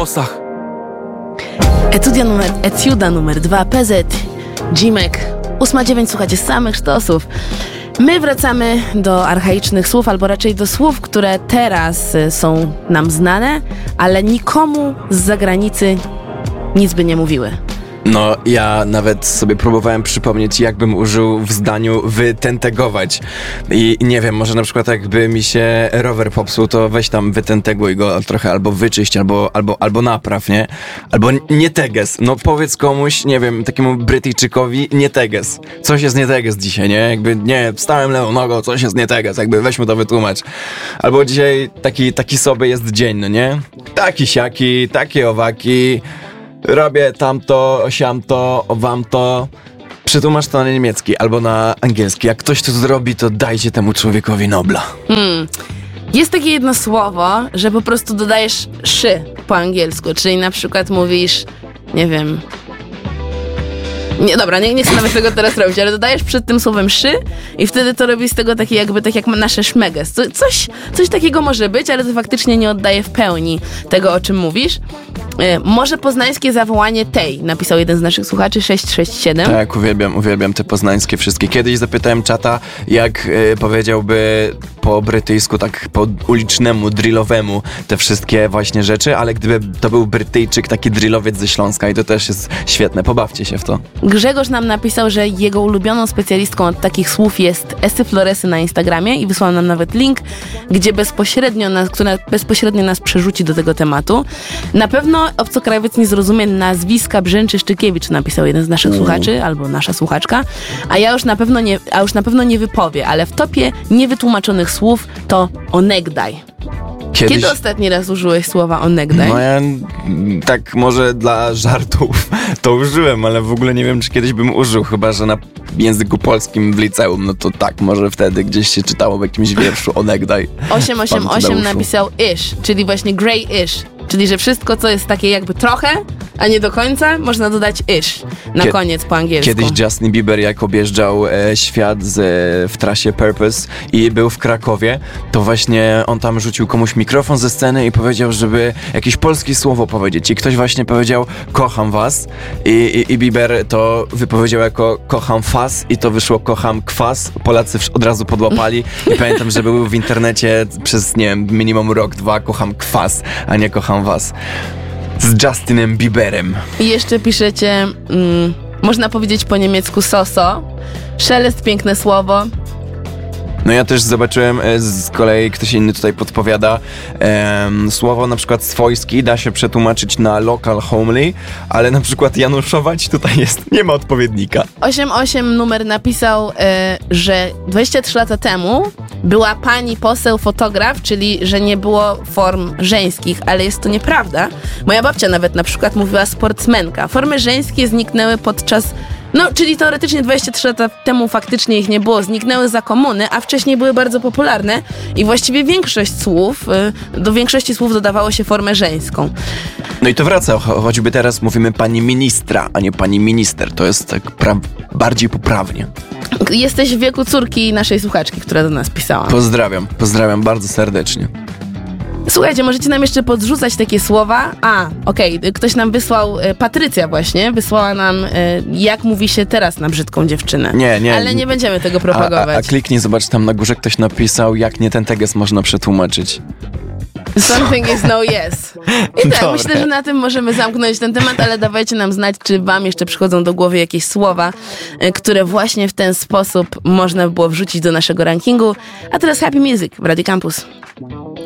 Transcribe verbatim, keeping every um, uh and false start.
włosach. Etudia numer, etiuda numer dwa, P Z, Dzimek, ósma dziewięć, słuchajcie, samych sztosów. My wracamy do archaicznych słów, albo raczej do słów, które teraz są nam znane, ale nikomu z zagranicy nic by nie mówiły. No, ja nawet sobie próbowałem przypomnieć, jakbym użył w zdaniu wytentegować. I nie wiem, może na przykład jakby mi się rower popsuł, to weź tam wytenteguj go trochę, albo wyczyść, albo, albo, albo napraw, nie? Albo nie teges. No powiedz komuś, nie wiem, takiemu Brytyjczykowi, nie teges. Coś jest nie teges dzisiaj, nie? Jakby, nie, wstałem lewą nogą, coś jest nie teges, jakby weźmy to wytłumacz. Albo dzisiaj taki, taki sobie jest dzień, no nie? Taki siaki, takie owaki... Robię tamto, siamto, wamto. Przetłumacz to na niemiecki albo na angielski. Jak ktoś to zrobi, to dajcie temu człowiekowi Nobla. Hmm. Jest takie jedno słowo, że po prostu dodajesz szy po angielsku, czyli na przykład mówisz, nie wiem... Nie, dobra, nie, nie chcę nawet tego teraz robić, ale dodajesz przed tym słowem szy i wtedy to robi z tego takie jakby, tak jak nasze szmeges. Co, coś, coś takiego może być, ale to faktycznie nie oddaje w pełni tego, o czym mówisz. E, może poznańskie zawołanie tej, napisał jeden z naszych słuchaczy, sześć sześć siedem. Tak, uwielbiam, uwielbiam te poznańskie wszystkie. Kiedyś zapytałem czata, jak e, powiedziałby po brytyjsku, tak po ulicznemu, drillowemu te wszystkie właśnie rzeczy, ale gdyby to był Brytyjczyk, taki drillowiec ze Śląska i to też jest świetne, pobawcie się w to. Grzegorz nam napisał, że jego ulubioną specjalistką od takich słów jest Esy Floresy na Instagramie i wysłał nam nawet link, gdzie bezpośrednio nas, która bezpośrednio nas przerzuci do tego tematu. Na pewno obcokrajowiec nie zrozumie nazwiska Brzęczy-Szczykiewicz, napisał jeden z naszych mm. słuchaczy, albo nasza słuchaczka, a ja już na pewno nie, a już na pewno nie wypowie, ale w topie niewytłumaczonych słów to onegdaj. Kiedyś... Kiedy ostatni raz użyłeś słowa onegdaj? No ja tak może dla żartów to użyłem, ale w ogóle nie wiem, czy kiedyś bym użył, chyba że na języku polskim w liceum, no to tak, może wtedy gdzieś się czytało w jakimś wierszu onegdaj. osiem osiem osiem napisał ish, czyli właśnie grey ish, czyli że wszystko, co jest takie jakby trochę, a nie do końca, można dodać ish na Kie- koniec po angielsku. Kiedyś Justin Bieber, jak objeżdżał e, świat z, e, w trasie Purpose i był w Krakowie, to właśnie on tam rzucił komuś mikrofon ze sceny i powiedział, żeby jakieś polskie słowo powiedzieć. I ktoś właśnie powiedział kocham was i, i, i Bieber to wypowiedział jako kocham fas i to wyszło kocham kwas. Polacy od razu podłapali i pamiętam, że był w internecie przez, nie wiem, minimum rok, dwa kocham kwas, a nie kocham was. Z Justinem Bieberem. I jeszcze piszecie, mm, można powiedzieć po niemiecku soso. Szelest, piękne słowo. No ja też zobaczyłem, z kolei ktoś inny tutaj podpowiada, em, słowo na przykład swojski da się przetłumaczyć na local homely, ale na przykład januszować tutaj jest, nie ma odpowiednika. osiem osiem numer napisał, e, że dwadzieścia trzy lata temu była pani poseł fotograf, czyli że nie było form żeńskich, ale jest to nieprawda. Moja babcia nawet na przykład mówiła sportsmenka. Formy żeńskie zniknęły podczas... No, czyli teoretycznie dwadzieścia trzy lata temu faktycznie ich nie było, zniknęły za komuny, a wcześniej były bardzo popularne i właściwie większość słów, do większości słów dodawało się formę żeńską. No i to wraca, choćby teraz mówimy pani ministra, a nie pani minister, to jest tak pra- bardziej poprawnie. Jesteś w wieku córki naszej słuchaczki, która do nas pisała. Pozdrawiam, pozdrawiam bardzo serdecznie. Słuchajcie, możecie nam jeszcze podrzucać takie słowa. A, okej, okay, ktoś nam wysłał, e, Patrycja właśnie, wysłała nam, e, jak mówi się teraz na brzydką dziewczynę. Nie, nie. Ale nie będziemy tego propagować. A, a, a kliknij, zobacz, tam na górze ktoś napisał, jak nie ten teges można przetłumaczyć. Something is no yes. I tak, Dobre. myślę, że na tym możemy zamknąć ten temat, ale dawajcie nam znać, czy wam jeszcze przychodzą do głowy jakieś słowa, e, które właśnie w ten sposób można było wrzucić do naszego rankingu. A teraz Happy Music w Radio Campus.